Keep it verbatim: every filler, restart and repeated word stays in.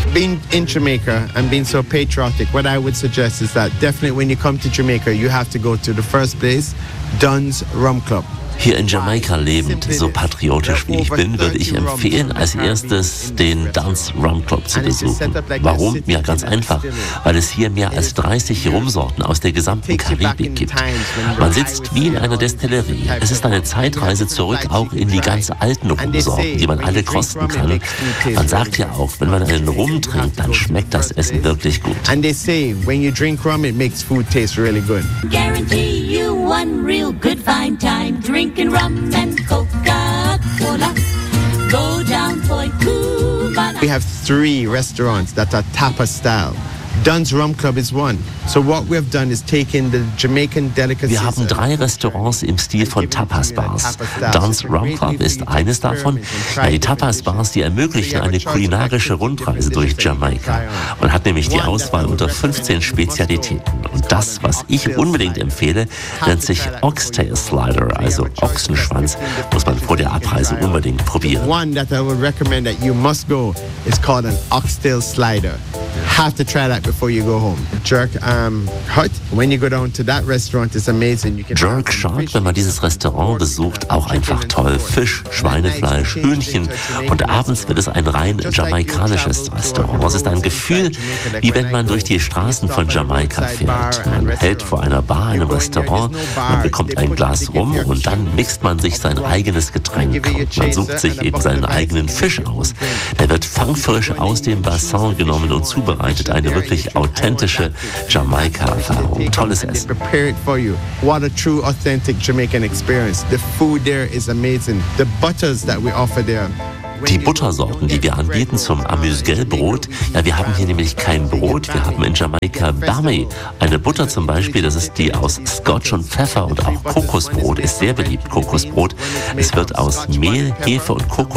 Being in Jamaica and being so patriotic, what I would suggest is that definitely when you come to Jamaica, you have to go to the first place, Dunn's Rum Club. Hier in Jamaika lebend, so patriotisch wie ich bin, würde ich empfehlen, als erstes den Dunn's Rum Club zu besuchen. Warum? Ja, ganz einfach, weil es hier mehr als dreißig Rumsorten aus der gesamten Karibik gibt. Man sitzt wie in einer Destillerie. Es ist eine Zeitreise zurück auch in die ganz alten Rumsorten, die man alle kosten kann. Man sagt ja auch, wenn man einen Rum trinkt, dann schmeckt das Essen wirklich gut. And they say, when you drink rum, it makes food taste really good. Guarantee you one real good fine time drinking rum and Coca-Cola. Go down Point Cubana. We have three restaurants that are tapas style. Dunn's Rum Club is one. So what we have done is taken the Jamaican delicacies. Wir haben drei Restaurants im Stil von Tapas-Bars. Dunn's Rum Club ist eines davon. Ja, die Tapas-Bars, die ermöglichen eine kulinarische Rundreise durch Jamaika. Man hat nämlich die Auswahl unter fünfzehn Spezialitäten. Und das, was ich unbedingt empfehle, nennt sich Oxtail Slider, also Ochsenschwanz, muss man vor der Abreise unbedingt probieren. One that I would recommend that you must go is called an Oxtail Slider. Have to try that before you go home. Jerk um, Hut. When you go down to that restaurant, it's amazing. You can Jerk Shark, wenn man dieses Restaurant besucht, auch einfach toll. Fisch, Schweinefleisch, Hühnchen und abends wird es ein rein jamaikanisches Restaurant. Es ist ein Gefühl, wie wenn man durch die Straßen von Jamaika fährt. Man hält vor einer Bar, einem Restaurant, man bekommt ein Glas Rum und dann mixt man sich sein eigenes Getränk und man sucht sich eben seinen eigenen Fisch aus. Der wird fangfrisch aus dem Bassin genommen und zubereitet. Eine wirklich authentische Jamaika-Erfahrung. Tolles Essen. Prepare it for you. What a true, authentic Jamaican experience. The food there is amazing. The butters that we offer there. Die Buttersorten, die wir anbieten zum Amuse-Gueule-Brot, ja, wir haben hier nämlich kein Brot, wir haben in Jamaika Bami. Eine Butter zum Beispiel, das ist die aus Scotch und Pfeffer und auch Kokosbrot ist sehr beliebt, Kokosbrot. Es wird aus Mehl, Hefe und Kokos